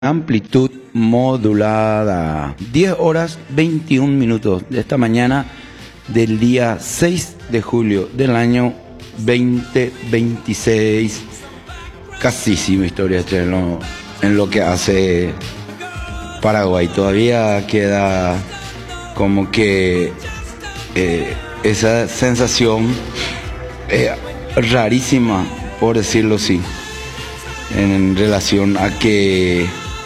Amplitud modulada. 10 horas 21 minutos de esta mañana del día 6 de julio del año 2026. Casísima historia en lo que hace Paraguay. Todavía queda como que esa sensación rarísima, por decirlo así, en relación a que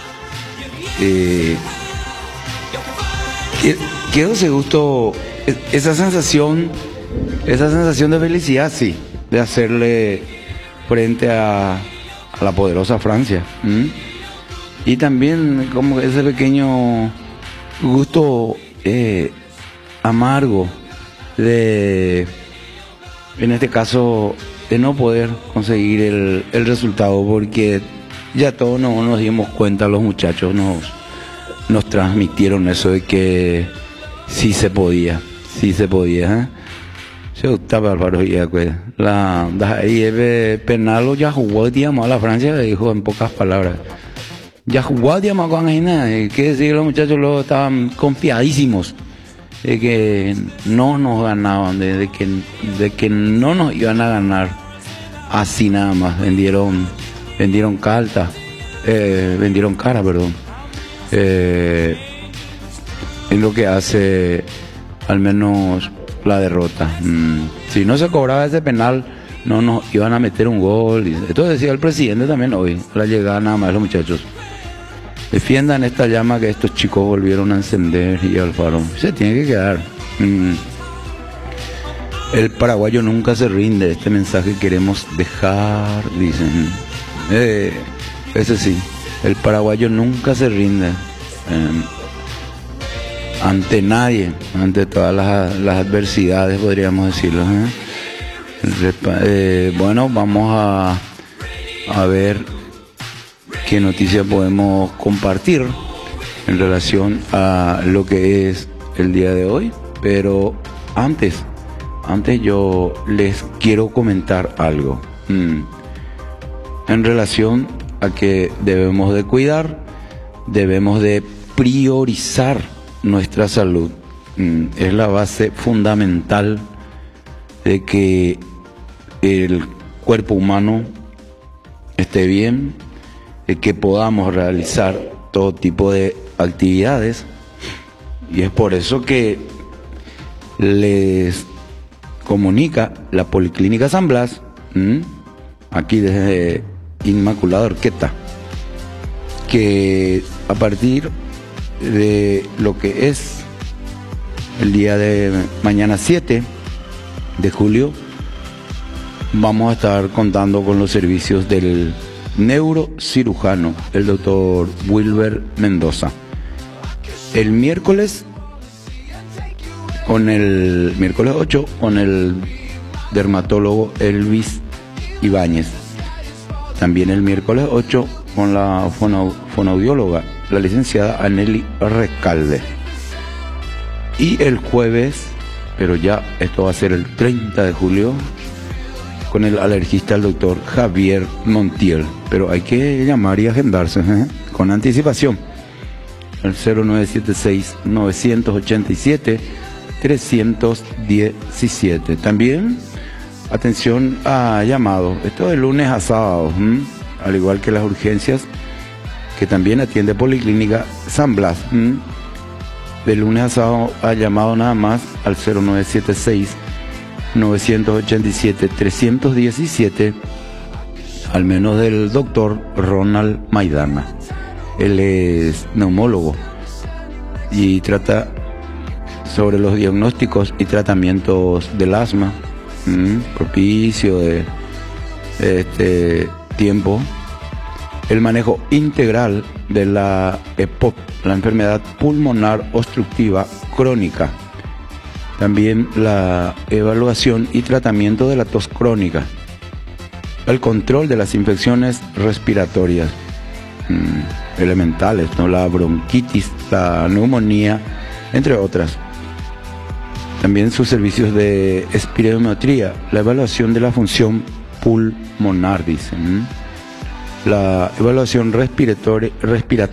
quiero ese gusto, esa sensación de felicidad, sí, de hacerle frente a la poderosa Francia. Y también como ese pequeño gusto amargo de, en este caso, de no poder conseguir el resultado, porque ya todos nos dimos cuenta, los muchachos nos transmitieron eso de que sí se podía, ¿eh? Se gustaba Álvaro Iacué. El penal ya jugó, digamos, a la Francia, dijo en pocas palabras. Ya jugó, digamos, con Argentina. Quiere decir que los muchachos luego estaban confiadísimos de que no nos ganaban, de que no nos iban a ganar así nada más. Vendieron cara, es lo que hace al menos la derrota. Si no se cobraba ese penal, no nos iban a meter un gol. Esto decía el presidente también hoy, a la llegada nada más de los muchachos. Defiendan esta llama que estos chicos volvieron a encender, y Alfaro se tiene que quedar. El paraguayo nunca se rinde, este mensaje queremos dejar, dicen. Ese sí, el paraguayo nunca se rinde ante nadie, ante todas las adversidades, podríamos decirlo. Bueno, vamos a ver qué noticia podemos compartir en relación a lo que es el día de hoy, pero antes yo les quiero comentar algo en relación a que debemos de cuidar, debemos de priorizar nuestra salud. Es la base fundamental de que el cuerpo humano esté bien, de que podamos realizar todo tipo de actividades, y es por eso que les comunica la Policlínica San Blas, aquí desde Inmaculada Horqueta, que a partir de lo que es el día de mañana 7 de julio vamos a estar contando con los servicios del neurocirujano, el doctor Wilber Mendoza. El miércoles 8 con el dermatólogo Elvis Ibáñez. También el miércoles 8 con la fonoaudióloga, la licenciada Aneli Recalde. Y el jueves, pero ya esto va a ser el 30 de julio, con el alergista, el doctor Javier Montiel. Pero hay que llamar y agendarse con anticipación. El 0976-987-317. También atención a llamado. Esto de lunes a sábado, al igual que las urgencias que también atiende Policlínica San Blas. De lunes a sábado ha llamado nada más al 0976-987-317, al menos del doctor Ronald Maidana. Él es neumólogo y trata sobre los diagnósticos y tratamientos del asma, propicio de este tiempo, el manejo integral de la EPOC, la enfermedad pulmonar obstructiva crónica, también la evaluación y tratamiento de la tos crónica, el control de las infecciones respiratorias elementales, ¿no? La bronquitis, la neumonía, entre otras. También sus servicios de espirometría, la evaluación de la función pulmonar, dicen. la evaluación respiratoria